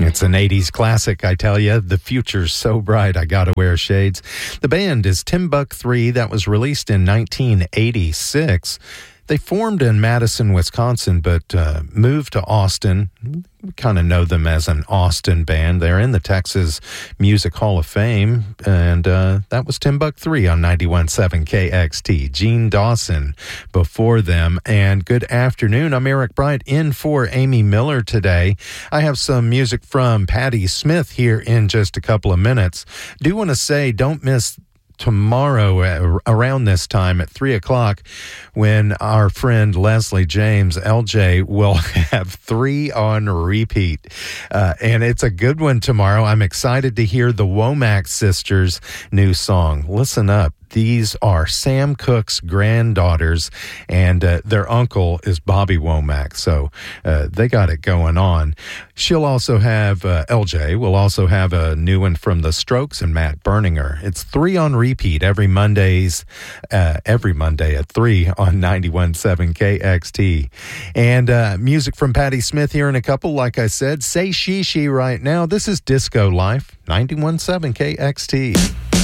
It's an 80s classic, I tell you. The future's so bright, I gotta wear shades. The band is Timbuk 3. That was released in 1986. They formed in Madison, Wisconsin, but moved to Austin. We kind of know them as an Austin band. They're in the Texas Music Hall of Fame, and that was Timbuk 3 on 91.7 KXT. Gene Dawson before them, and good afternoon. I'm Eric Bright in for Amy Miller today. I have some music from Patti Smith here in just a couple of minutes. Do want to say, don't miss tomorrow around this time at 3 o'clock when our friend Leslie James, LJ, will have 3 on repeat. And it's a good one tomorrow. I'm excited to hear the Womack sisters' new song. Listen up. These are Sam Cooke's granddaughters, and their uncle is Bobby Womack, so they got it going on. She'll also have, LJ will also have a new one from The Strokes and Matt Berninger. It's 3 on repeat every Monday at 3 on 91.7 KXT. And music from Patti Smith here in a couple, like I said. Say She right now. This is Disco Life, 91.7 KXT.